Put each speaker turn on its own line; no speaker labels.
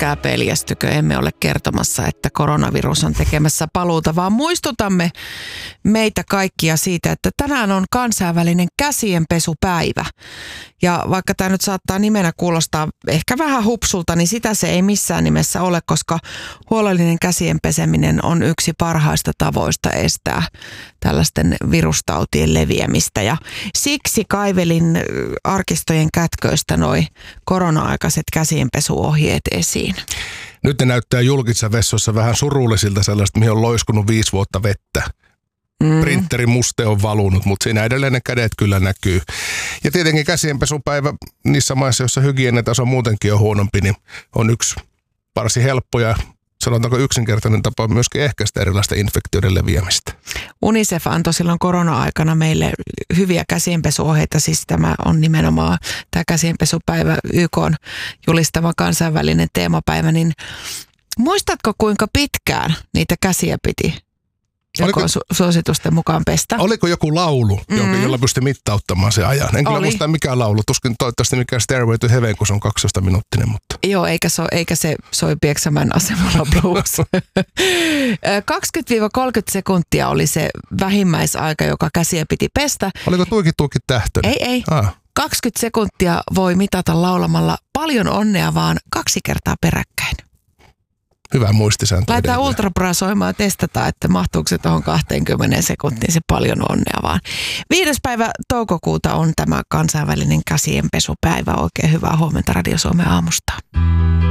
älkää peljästykö, emme ole kertomassa, että koronavirus on tekemässä paluuta, vaan muistutamme meitä kaikkia siitä, että tänään on kansainvälinen käsienpesupäivä. Ja vaikka tämä nyt saattaa nimenä kuulostaa ehkä vähän hupsulta, niin sitä se ei missään nimessä ole, koska huolellinen käsien peseminen on yksi parhaista tavoista estää tällaisten virustautien leviämistä. Ja siksi kaivelin arkistojen kätköistä noi korona-aikaiset käsienpesuohjeet esiin.
Nyt ne näyttää julkisissa vessoissa vähän surullisilta sellaista, mihin on loiskunut 5 vuotta vettä. Printerin muste on valunut, mutta siinä edelleen ne kädet kyllä näkyy. Ja tietenkin käsienpesupäivä niissä maissa, joissa hygieniataso muutenkin on huonompi, niin on yksi varsin helppo ja sanotaanko yksinkertainen tapa myöskin ehkäistä erilaista infektioiden leviämistä.
UNICEF antoi silloin korona-aikana meille hyviä käsienpesuohjeita, siis tämä on nimenomaan tämä käsienpesupäivä, YK:n julistama kansainvälinen teemapäivä, niin muistatko kuinka pitkään niitä käsiä piti suositusten mukaan pestä?
Oliko joku laulu, jolla pystyi mittauttamaan se ajan? En kyllä muista mikä laulu, tuskin toivottavasti mikä Stairway to Heaven, kun se on 12-minuuttinen. Mutta.
Joo, eikä se soi Pieksämäen asemalla blues. 20-30 sekuntia oli se vähimmäisaika, joka käsiä piti pestä.
Oliko Tuiki Tähtönen?
Ei. 20 sekuntia voi mitata laulamalla paljon onnea vaan 2 kertaa peräkkäin.
Hyvä muistisääntö.
Laitetaan ultrabra soimaan ja testataan, että mahtuuko se tuohon 20 sekuntiin se paljon onnea vaan. 5. päivä toukokuuta on tämä kansainvälinen käsienpesupäivä. Oikein hyvää huomenta Radio Suomen aamusta.